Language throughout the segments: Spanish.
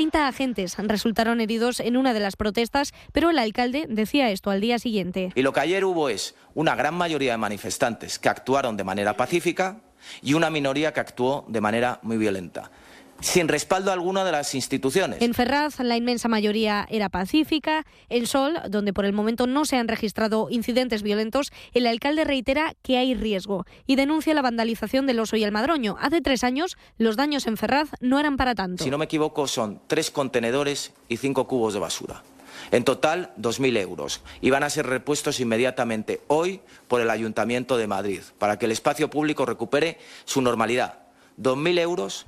30 agentes resultaron heridos en una de las protestas, pero el alcalde decía esto al día siguiente. Y lo que ayer hubo es una gran mayoría de manifestantes que actuaron de manera pacífica y una minoría que actuó de manera muy violenta, sin respaldo alguno de las instituciones. En Ferraz la inmensa mayoría era pacífica. En Sol, donde por el momento no se han registrado incidentes violentos, el alcalde reitera que hay riesgo y denuncia la vandalización del Oso y el Madroño. Hace 3 años los daños en Ferraz no eran para tanto. Si no me equivoco, son 3 contenedores y 5 cubos de basura. En total, 2.000 euros. Y van a ser repuestos inmediatamente hoy por el Ayuntamiento de Madrid, para que el espacio público recupere su normalidad. 2.000 euros,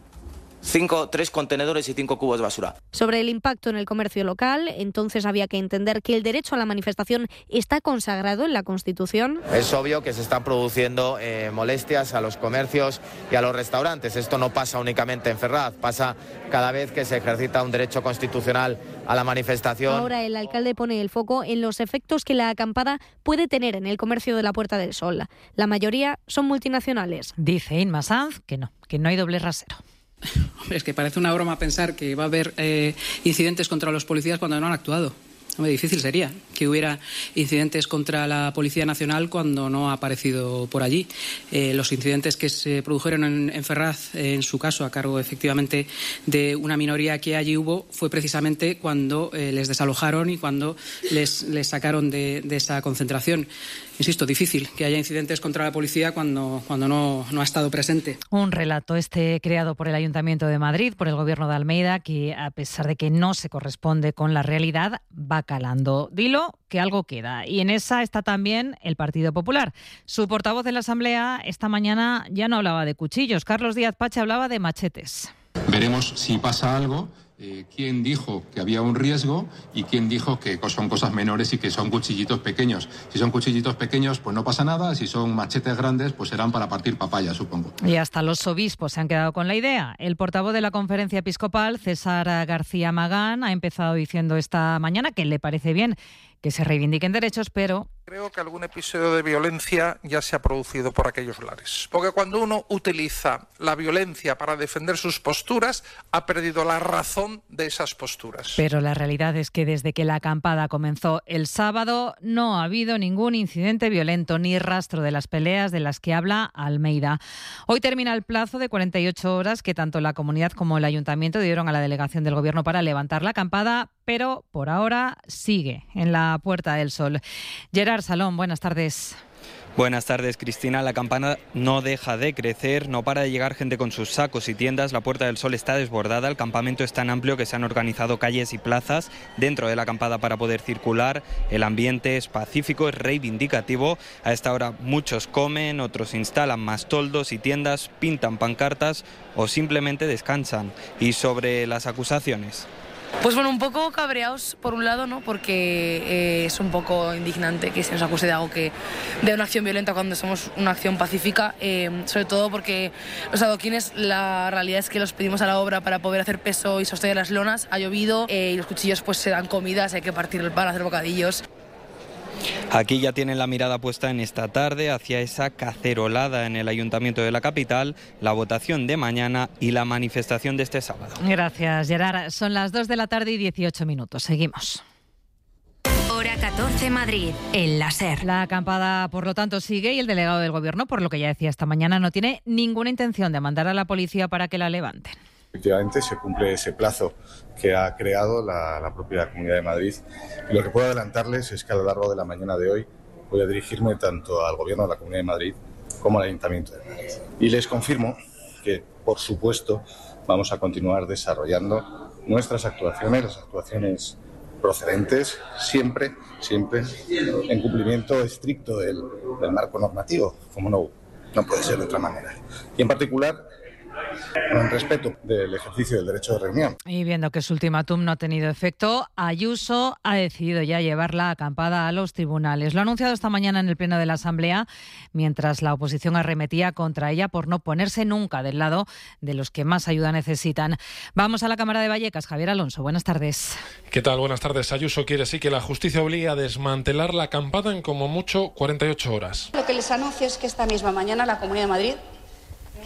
3 contenedores y 5 cubos de basura. Sobre el impacto en el comercio local, entonces había que entender que el derecho a la manifestación está consagrado en la Constitución. Es obvio que se están produciendo molestias a los comercios y a los restaurantes. Esto no pasa únicamente en Ferraz, pasa cada vez que se ejercita un derecho constitucional a la manifestación. Ahora el alcalde pone el foco en los efectos que la acampada puede tener en el comercio de la Puerta del Sol. La mayoría son multinacionales. Dice Inma Sanz que no hay doble rasero. Hombre, es que parece una broma pensar que va a haber incidentes contra los policías cuando no han actuado. Hombre, difícil sería que hubiera incidentes contra la Policía Nacional cuando no ha aparecido por allí. Los incidentes que se produjeron en Ferraz, en su caso, a cargo efectivamente de una minoría que allí hubo, fue precisamente cuando les desalojaron y cuando les sacaron de esa concentración. Insisto, difícil que haya incidentes contra la policía cuando no ha estado presente. Un relato creado por el Ayuntamiento de Madrid, por el Gobierno de Almeida, que a pesar de que no se corresponde con la realidad, va calando. Dilo que algo queda. Y en esa está también el Partido Popular. Su portavoz en la Asamblea esta mañana ya no hablaba de cuchillos. Carlos Díaz Pache hablaba de machetes. Veremos si pasa algo. Quién dijo que había un riesgo y quién dijo que son cosas menores y que son cuchillitos pequeños. Si son cuchillitos pequeños, pues no pasa nada. Si son machetes grandes, pues serán para partir papaya, supongo. Y hasta los obispos se han quedado con la idea. El portavoz de la Conferencia Episcopal, César García Magán, ha empezado diciendo esta mañana que le parece bien que se reivindiquen derechos, pero... Creo que algún episodio de violencia ya se ha producido por aquellos lares. Porque cuando uno utiliza la violencia para defender sus posturas, ha perdido la razón de esas posturas. Pero la realidad es que desde que la acampada comenzó el sábado no ha habido ningún incidente violento ni rastro de las peleas de las que habla Almeida. Hoy termina el plazo de 48 horas que tanto la comunidad como el ayuntamiento dieron a la delegación del Gobierno para levantar la acampada, pero por ahora sigue en la Puerta del Sol. Gerard Salón, buenas tardes. Buenas tardes, Cristina. La campana no deja de crecer, no para de llegar gente con sus sacos y tiendas. La Puerta del Sol está desbordada, el campamento es tan amplio que se han organizado calles y plazas dentro de la acampada para poder circular. El ambiente es pacífico, es reivindicativo. A esta hora muchos comen, otros instalan más toldos y tiendas, pintan pancartas o simplemente descansan. Y sobre las acusaciones. Pues bueno, un poco cabreados por un lado, ¿no? Porque es un poco indignante que se nos acuse de algo de una acción violenta cuando somos una acción pacífica, sobre todo porque los adoquines, la realidad es que los pedimos a la obra para poder hacer peso y sostener las lonas, ha llovido y los cuchillos pues se dan comidas, hay que partir el pan, hacer bocadillos. Aquí ya tienen la mirada puesta en esta tarde hacia esa cacerolada en el Ayuntamiento de la capital, la votación de mañana y la manifestación de este sábado. Gracias, Gerard. Son las 2 de la tarde y 18 minutos. Seguimos. Hora 14 Madrid, el láser. La acampada, por lo tanto, sigue y el delegado del Gobierno, por lo que ya decía esta mañana, no tiene ninguna intención de mandar a la policía para que la levanten. Efectivamente, se cumple ese plazo que ha creado la propia Comunidad de Madrid. Y lo que puedo adelantarles es que a lo largo de la mañana de hoy voy a dirigirme tanto al Gobierno de la Comunidad de Madrid como al Ayuntamiento de Madrid. Y les confirmo que, por supuesto, vamos a continuar desarrollando nuestras actuaciones, las actuaciones procedentes, siempre en cumplimiento estricto del marco normativo, como no puede ser de otra manera. Y en particular, en respeto del ejercicio del derecho de reunión. Y viendo que su ultimátum no ha tenido efecto, Ayuso ha decidido ya llevar la acampada a los tribunales. Lo ha anunciado esta mañana en el Pleno de la Asamblea, mientras la oposición arremetía contra ella por no ponerse nunca del lado de los que más ayuda necesitan. Vamos a la Cámara de Vallecas. Javier Alonso, buenas tardes. ¿Qué tal? Buenas tardes. Ayuso quiere sí que la justicia obligue a desmantelar la acampada en como mucho 48 horas. Lo que les anuncio es que esta misma mañana la Comunidad de Madrid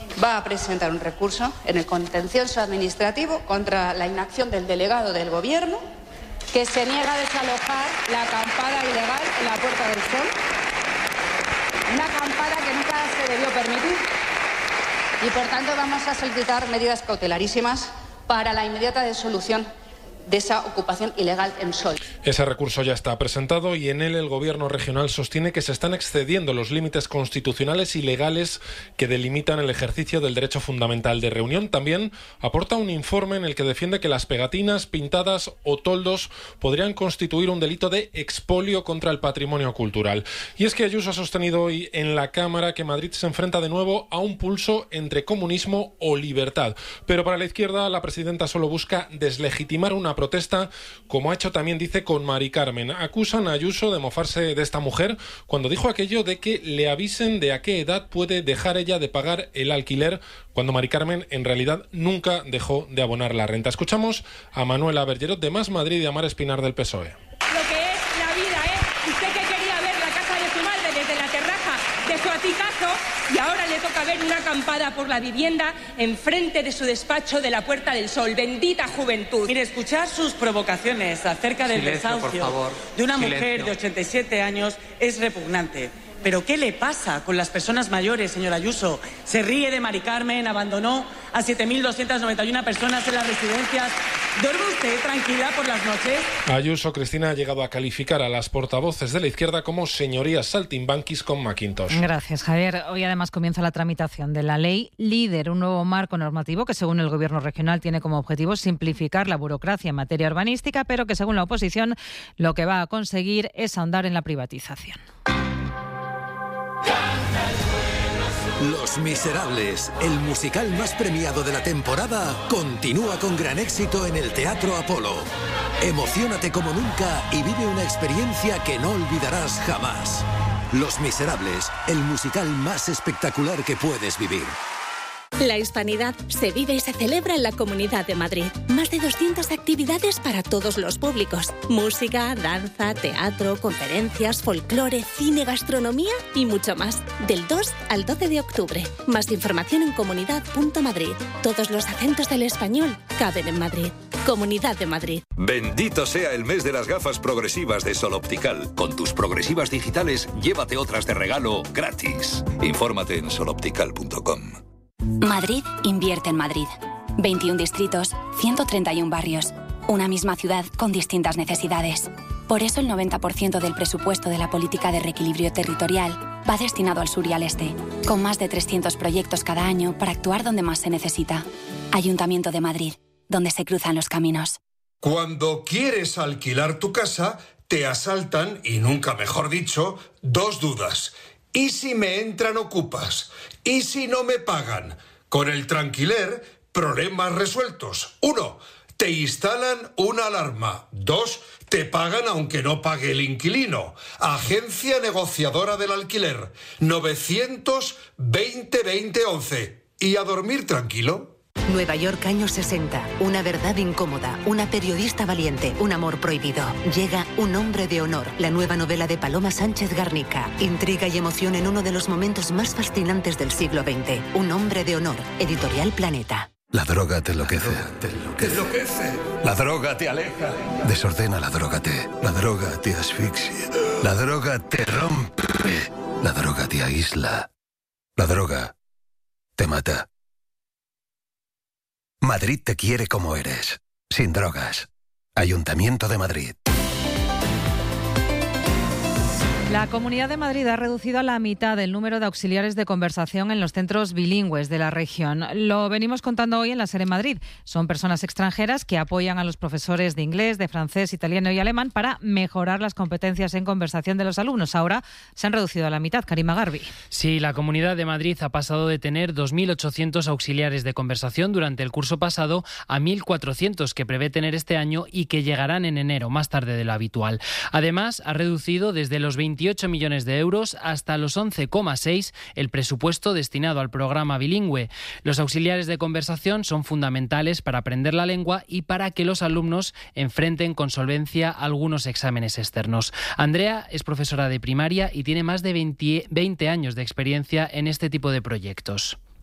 va a presentar un recurso en el contencioso administrativo contra la inacción del delegado del Gobierno, que se niega a desalojar la acampada ilegal en la Puerta del Sol, una acampada que nunca se debió permitir, y por tanto vamos a solicitar medidas cautelarísimas para la inmediata disolución de esa ocupación ilegal en Sol. Ese recurso ya está presentado y en él el Gobierno regional sostiene que se están excediendo los límites constitucionales y legales que delimitan el ejercicio del derecho fundamental de reunión. También aporta un informe en el que defiende que las pegatinas, pintadas o toldos podrían constituir un delito de expolio contra el patrimonio cultural. Y es que Ayuso ha sostenido hoy en la Cámara que Madrid se enfrenta de nuevo a un pulso entre comunismo o libertad. Pero para la izquierda, la presidenta solo busca deslegitimar una protesta, como ha hecho también, dice, con Mari Carmen. Acusan a Ayuso de mofarse de esta mujer cuando dijo aquello de que le avisen de a qué edad puede dejar ella de pagar el alquiler, cuando Mari Carmen en realidad nunca dejó de abonar la renta. Escuchamos a Manuela Bergerot de Más Madrid y a Mar Espinar del PSOE. Lo que es la vida, usted que quería ver la casa de su madre desde la terraza de su aticazo y ahora le toca ver una acampada por la vivienda enfrente de su despacho de la Puerta del Sol. Bendita juventud. Mire, escuchar sus provocaciones acerca del desahucio de una mujer de 87 años es repugnante. ¿Pero qué le pasa con las personas mayores, señora Ayuso? Se ríe de Mari Carmen, abandonó a 7.291 personas en las residencias. ¿Duerme usted tranquila por las noches? Ayuso, Cristina, ha llegado a calificar a las portavoces de la izquierda como señorías saltimbanquis con Macintosh. Gracias, Javier. Hoy además comienza la tramitación de la ley LEADER, un nuevo marco normativo que según el Gobierno regional tiene como objetivo simplificar la burocracia en materia urbanística, pero que según la oposición lo que va a conseguir es ahondar en la privatización. Los Miserables, el musical más premiado de la temporada, continúa con gran éxito en el Teatro Apolo. Emociónate como nunca y vive una experiencia que no olvidarás jamás. Los Miserables, el musical más espectacular que puedes vivir. La hispanidad se vive y se celebra en la Comunidad de Madrid. Más de 200 actividades para todos los públicos. Música, danza, teatro, conferencias, folclore, cine, gastronomía y mucho más. Del 2 al 12 de octubre. Más información en comunidad.madrid. Todos los acentos del español caben en Madrid. Comunidad de Madrid. Bendito sea el mes de las gafas progresivas de Sol Optical. Con tus progresivas digitales, llévate otras de regalo gratis. Infórmate en soloptical.com. Madrid invierte en Madrid. 21 distritos, 131 barrios. Una misma ciudad con distintas necesidades. Por eso el 90% del presupuesto de la política de reequilibrio territorial va destinado al sur y al este, con más de 300 proyectos cada año para actuar donde más se necesita. Ayuntamiento de Madrid, donde se cruzan los caminos. Cuando quieres alquilar tu casa, te asaltan, y nunca mejor dicho, dos dudas. ¿Y si me entran ocupas? ¿Y si no me pagan? Con el Tranquiler, problemas resueltos. 1. Te instalan una alarma. 2. Te pagan aunque no pague el inquilino. Agencia negociadora del alquiler. 920-2011. ¿Y a dormir tranquilo? Nueva York, años 60. Una verdad incómoda, una periodista valiente, un amor prohibido. Llega Un hombre de honor, la nueva novela de Paloma Sánchez Garnica. Intriga y emoción en uno de los momentos más fascinantes del siglo XX. Un hombre de honor, Editorial Planeta. La droga te enloquece. ¿Te enloquece? La droga te aleja. Desordena la droga La droga te asfixia. La droga te rompe. La droga te aísla. La droga te mata. Madrid te quiere como eres, sin drogas. Ayuntamiento de Madrid. La Comunidad de Madrid ha reducido a la mitad el número de auxiliares de conversación en los centros bilingües de la región. Lo venimos contando hoy en la SER en Madrid. Son personas extranjeras que apoyan a los profesores de inglés, de francés, italiano y alemán para mejorar las competencias en conversación de los alumnos. Ahora se han reducido a la mitad. Karima Garbi. Sí, la Comunidad de Madrid ha pasado de tener 2.800 auxiliares de conversación durante el curso pasado a 1.400 que prevé tener este año y que llegarán en enero, más tarde de lo habitual. Además, ha reducido desde los 28 millones de euros hasta los 11,6 el presupuesto destinado al programa bilingüe. Los auxiliares de conversación son fundamentales para aprender la lengua y para que los alumnos enfrenten con solvencia algunos exámenes externos. Andrea es profesora de primaria y tiene más de 20 años de experiencia en este tipo de proyectos.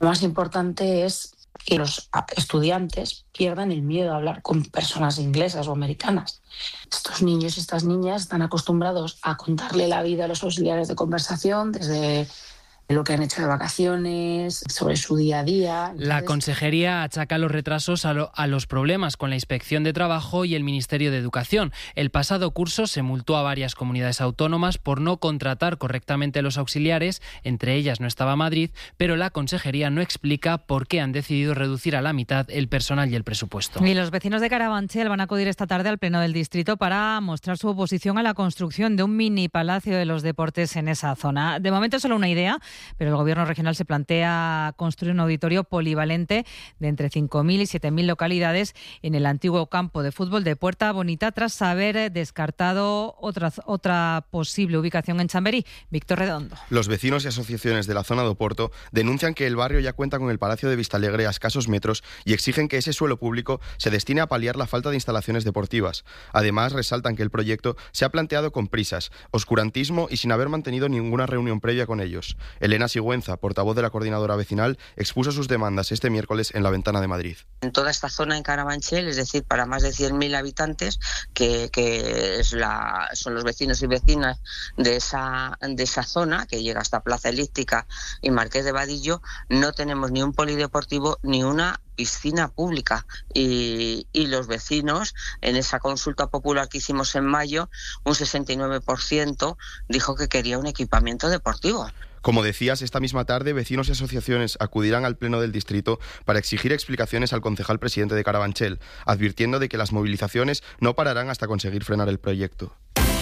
Lo más importante es que los estudiantes pierdan el miedo a hablar con personas inglesas o americanas. Estos niños y estas niñas están acostumbrados a contarle la vida a los auxiliares de conversación desde lo que han hecho de vacaciones, sobre su día a día. Entonces, la Consejería achaca los retrasos a los problemas con la Inspección de Trabajo y el Ministerio de Educación. El pasado curso se multó a varias comunidades autónomas por no contratar correctamente a los auxiliares, entre ellas no estaba Madrid, pero la Consejería no explica por qué han decidido reducir a la mitad el personal y el presupuesto. Y los vecinos de Carabanchel van a acudir esta tarde al Pleno del Distrito para mostrar su oposición a la construcción de un mini palacio de los deportes en esa zona. De momento es solo una idea, pero el Gobierno regional se plantea construir un auditorio polivalente de entre 5.000 y 7.000 localidades en el antiguo campo de fútbol de Puerta Bonita, tras haber descartado otra posible ubicación en Chamberí. Víctor Redondo. Los vecinos y asociaciones de la zona de Oporto denuncian que el barrio ya cuenta con el Palacio de Vistalegre a escasos metros y exigen que ese suelo público se destine a paliar la falta de instalaciones deportivas. Además, resaltan que el proyecto se ha planteado con prisas, oscurantismo y sin haber mantenido ninguna reunión previa con ellos. Elena Sigüenza, portavoz de la coordinadora vecinal, expuso sus demandas este miércoles en La Ventana de Madrid. En toda esta zona en Carabanchel, es decir, para más de 100.000 habitantes, que son los vecinos y vecinas de esa zona, que llega hasta Plaza Elíptica y Marqués de Vadillo, no tenemos ni un polideportivo ni una piscina pública, y los vecinos, en esa consulta popular que hicimos en mayo, un 69% dijo que quería un equipamiento deportivo. Como decías, esta misma tarde vecinos y asociaciones acudirán al Pleno del Distrito para exigir explicaciones al concejal presidente de Carabanchel, advirtiendo de que las movilizaciones no pararán hasta conseguir frenar el proyecto.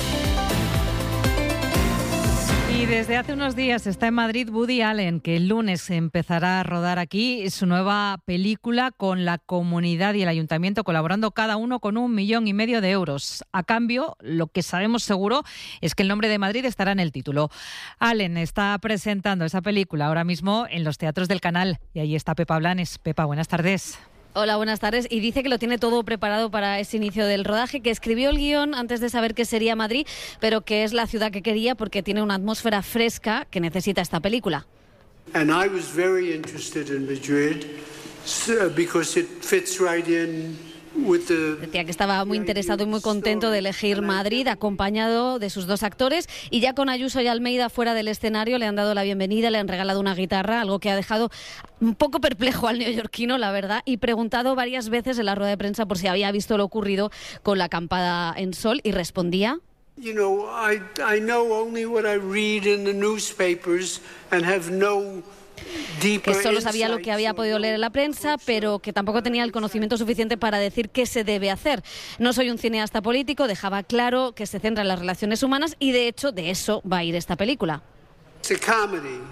Y desde hace unos días está en Madrid Woody Allen, que el lunes empezará a rodar aquí su nueva película con la comunidad y el ayuntamiento colaborando cada uno con 1,5 millones de euros. A cambio, lo que sabemos seguro es que el nombre de Madrid estará en el título. Allen está presentando esa película ahora mismo en los teatros del Canal y ahí está Pepa Blanes. Pepa, buenas tardes. Hola, buenas tardes. Y dice que lo tiene todo preparado para ese inicio del rodaje, que escribió el guión antes de saber que sería Madrid, pero que es la ciudad que quería porque tiene una atmósfera fresca que necesita esta película. And I was very interested in Madrid because it fits right in. Decía que estaba muy interesado y muy contento de elegir Madrid, acompañado de sus dos actores, y ya con Ayuso y Almeida fuera del escenario le han dado la bienvenida, le han regalado una guitarra, algo que ha dejado un poco perplejo al neoyorquino, la verdad, y preguntado varias veces en la rueda de prensa por si había visto lo ocurrido con la acampada en Sol, y respondía: You know, I know only what I read in the newspapers and have no que solo sabía lo que había podido leer en la prensa, pero que tampoco tenía el conocimiento suficiente para decir qué se debe hacer. No soy un cineasta político, dejaba claro que se centra en las relaciones humanas y de hecho de eso va a ir esta película. It's a comedy,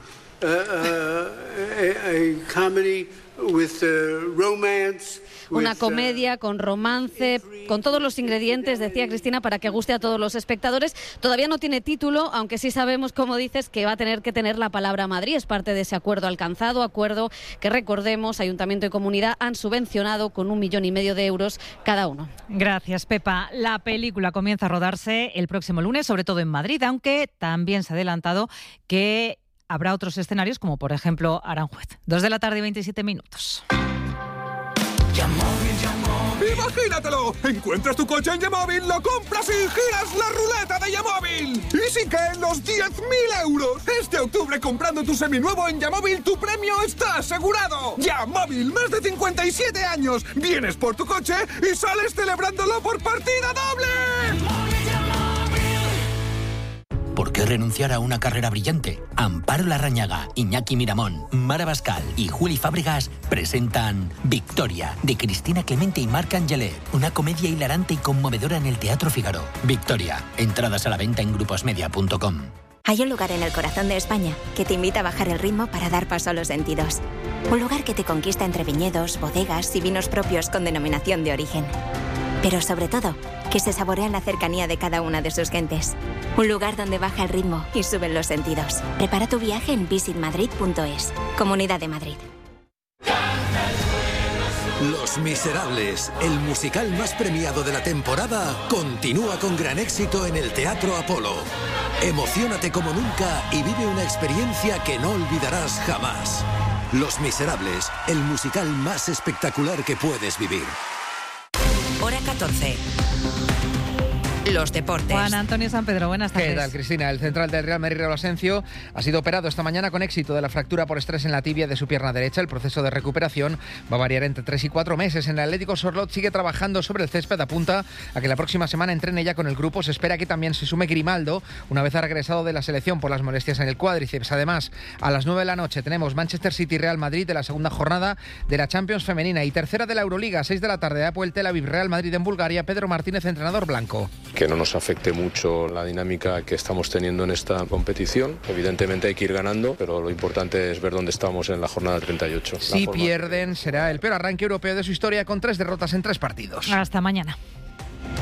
a comedy with romance. Una comedia con romance, con todos los ingredientes, decía Cristina, para que guste a todos los espectadores. Todavía no tiene título, aunque sí sabemos, como dices, que va a tener que tener la palabra Madrid. Es parte de ese acuerdo alcanzado, acuerdo que, recordemos, Ayuntamiento y Comunidad han subvencionado con 1,5 millones de euros cada uno. Gracias, Pepa. La película comienza a rodarse el próximo lunes, sobre todo en Madrid, aunque también se ha adelantado que habrá otros escenarios, como por ejemplo Aranjuez. 2:27 p.m. ¡Imagínatelo! Encuentras tu coche en Yamóvil, lo compras y giras la ruleta de Yamóvil. ¡Y si caen los 10.000 euros! Este octubre, comprando tu seminuevo en Yamóvil, tu premio está asegurado. Yamóvil, más de 57 años. Vienes por tu coche y sales celebrándolo por partida doble. ¿Por qué renunciar a una carrera brillante? Amparo Larrañaga, Iñaki Miramón, Mara Bascal y Juli Fábregas presentan Victoria, de Cristina Clemente y Marc Angelet. Una comedia hilarante y conmovedora en el Teatro Fígaro. Victoria. Entradas a la venta en gruposmedia.com. Hay un lugar en el corazón de España que te invita a bajar el ritmo para dar paso a los sentidos. Un lugar que te conquista entre viñedos, bodegas y vinos propios con denominación de origen. Pero sobre todo, que se saborea la cercanía de cada una de sus gentes. Un lugar donde baja el ritmo y suben los sentidos. Prepara tu viaje en visitmadrid.es. Comunidad de Madrid. Los Miserables, el musical más premiado de la temporada, continúa con gran éxito en el Teatro Apolo. Emociónate como nunca y vive una experiencia que no olvidarás jamás. Los Miserables, el musical más espectacular que puedes vivir. Hora 14. Los deportes. Juan Antonio San Pedro, buenas tardes. ¿Qué tal, Cristina? El central del Real Madrid, Raúl Asencio, ha sido operado esta mañana con éxito de la fractura por estrés en la tibia de su pierna derecha. El proceso de recuperación va a variar entre 3 y 4 meses. En el Atlético Sorlot sigue trabajando sobre el césped, apunta a que la próxima semana entrene ya con el grupo. Se espera que también se sume Grimaldo, una vez ha regresado de la selección por las molestias en el cuádriceps. Además, a las 9 de la noche tenemos Manchester City Real Madrid de la segunda jornada de la Champions femenina y tercera de la Euroliga, 6 de la tarde, Apoel Tel Aviv Real Madrid en Bulgaria. Pedro Martínez, entrenador blanco. Que no nos afecte mucho la dinámica que estamos teniendo en esta competición. Evidentemente hay que ir ganando, pero lo importante es ver dónde estamos en la jornada 38. Si pierden, será el peor arranque europeo de su historia con 3 derrotas en 3 partidos. Hasta mañana.